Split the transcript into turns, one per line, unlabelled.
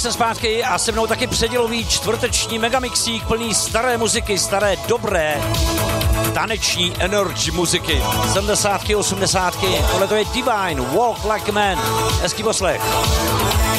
jsem zpátky a se mnou taky předělový čtvrteční megamixík plný staré muziky, staré dobré taneční energy muziky. 70, 80. Tohle to je Divine, Walk Like a Man. Hezký poslech.